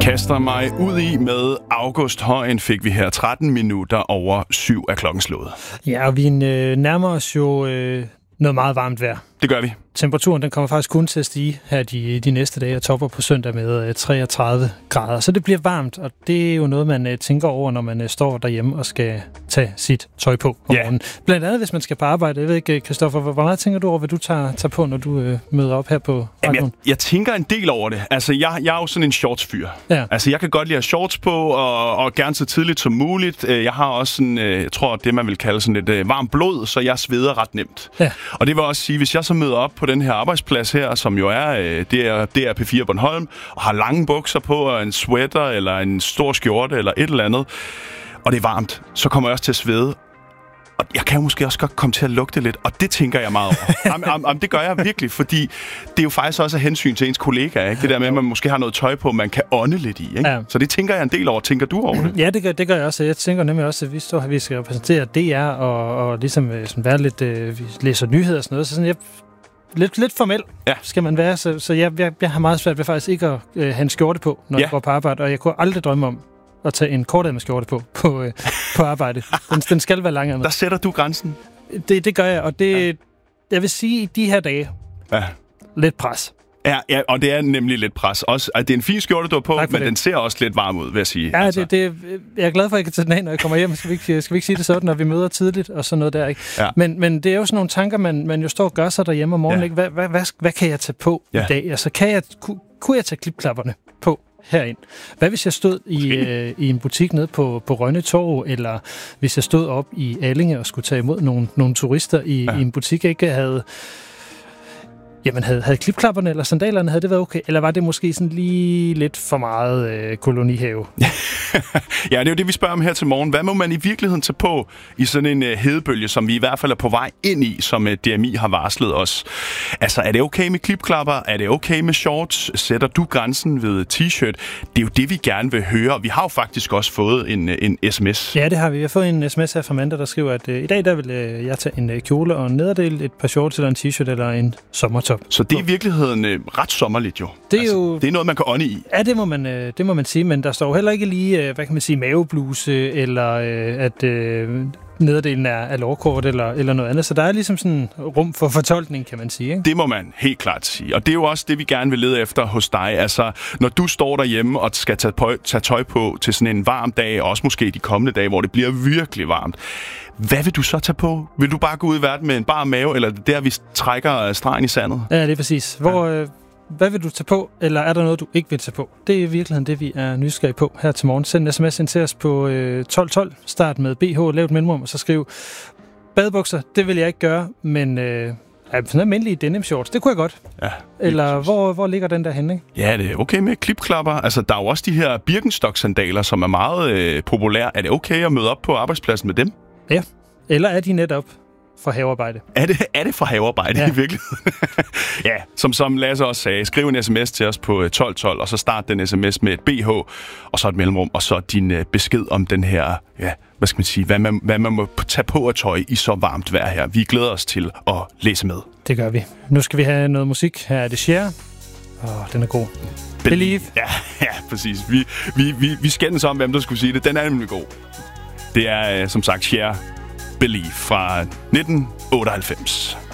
Kaster mig ud i med August Højen fik vi her 13 minutter over 7 af klokken slået. Ja, og vi nærmer os jo noget meget varmt vejr. Det gør vi. Temperaturen den kommer faktisk kun til at stige her de næste dage og topper på søndag med 33 grader. Så det bliver varmt, og det er jo noget, man tænker over, når man står derhjemme og skal tage sit tøj på om morgenen. Blandt andet, hvis man skal på arbejde. Jeg ved ikke, Christoffer, hvor meget tænker du over, hvad du tager på, når du møder op her på radioen? Jeg tænker en del over det. Altså, jeg er jo sådan en shortsfyr. Ja. Altså, jeg kan godt lide at shorts på, og gerne så tidligt som muligt. Jeg har også sådan, jeg tror, det man vil kalde sådan et varmt blod, så jeg sveder ret nemt. Ja. Og det vil også sige, hvis jeg så møder op på den her arbejdsplads her, som jo er P4 Bornholm, og har lange bukser på, og en sweater, eller en stor skjorte, eller et eller andet, og det er varmt, så kommer jeg også til at svede. Og jeg kan jo måske også godt komme til at lugte lidt, og det tænker jeg meget over. Det gør jeg virkelig, fordi det er jo faktisk også af hensyn til ens kollegaer, ikke? Det der med, at man måske har noget tøj på, man kan ånde lidt i, ikke? Ja. Så det tænker jeg en del over. Tænker du over det? Ja, det gør jeg også. Jeg tænker nemlig også, at vi skal repræsentere DR, og ligesom sådan være lidt, vi læser nyheder og sådan noget, så sådan, lidt formel skal man være, så jeg har meget svært ved faktisk ikke at have en skjorte på, når jeg går på arbejde, og jeg kunne aldrig drømme om at tage en kortærmet skjorte på arbejde. Den skal være langærmet. Der sætter du grænsen? Det gør jeg, og jeg vil sige, i de her dage, lidt pres. Ja, og det er nemlig lidt pres. Også, det er en fin skjorte, du har på, men den ser også lidt varm ud, vil jeg sige. Ja, altså. Jeg er glad for, at jeg kan tage den af, når jeg kommer hjem. Skal vi ikke sige det sådan, når vi møder tidligt og sådan noget der, ikke? Ja. Men det er jo sådan nogle tanker, man jo står og gør sig derhjemme om morgenen, ikke? Hvad kan jeg tage på i dag? Altså, kunne jeg tage klipklapperne på herind? Hvad hvis jeg stod i en butik nede på Rønne Torv, eller hvis jeg stod op i Allinge og skulle tage imod nogle turister i en butik, ikke havde klipklapperne eller sandalerne, havde det været okay? Eller var det måske sådan lige lidt for meget kolonihave? Ja, det er jo det, vi spørger om her til morgen. Hvad må man i virkeligheden tage på i sådan en hedebølge, som vi i hvert fald er på vej ind i, som DMI har varslet os? Altså, er det okay med klipklapper? Er det okay med shorts? Sætter du grænsen ved t-shirt? Det er jo det, vi gerne vil høre. Vi har jo faktisk også fået en sms. Ja, det har vi. Vi har fået en sms her fra Amanda, der skriver, at i dag der vil jeg tage en kjole og en nederdel, et par shorts eller en t-shirt eller en sommertop. Så det er i virkeligheden ret sommerligt jo. Det er noget, man kan ånde i. Ja, det må man sige, men der står heller ikke lige, hvad kan man sige, mavebluse, eller at nederdelen er lårkort eller noget andet. Så der er ligesom sådan rum for fortolkning, kan man sige, ikke? Det må man helt klart sige. Og det er jo også det, vi gerne vil lede efter hos dig. Altså, når du står derhjemme og skal tage tøj på til sådan en varm dag, og også måske de kommende dage, hvor det bliver virkelig varmt, hvad vil du så tage på? Vil du bare gå ud i verden med en bar mave, eller der vi trækker stregen i sandet? Ja, det er præcis. Hvad vil du tage på, eller er der noget, du ikke vil tage på? Det er i virkeligheden det, vi er nysgerrige på her til morgen. Send en sms ind til os på 1212. Start med BH, lav et mellemrum, og så skriv badebukser. Det vil jeg ikke gøre, men sådan almindelige denim shorts, det kunne jeg godt. Ja, eller hvor ligger den der henne, ikke? Ja, det er okay med klipklapper. Altså, der er jo også de her Birkenstock-sandaler, som er meget populære. Er det okay at møde op på arbejdspladsen med dem? Ja, eller er de netop for havearbejde? Er det for havearbejde i virkeligheden? Ja, som Lasse også sagde, skriv en sms til os på 1212, og så start den sms med et BH, og så et mellemrum, og så din besked om den her, hvad skal man sige, hvad man må tage på af tøj i så varmt vejr her. Vi glæder os til at læse med. Det gør vi. Nu skal vi have noget musik. Her er det Cher. Den er god. Believe. Ja, præcis. Vi skændes om, hvem der skulle sige det. Den er nemlig god. Det er, som sagt, Cher. Believe fra 1998.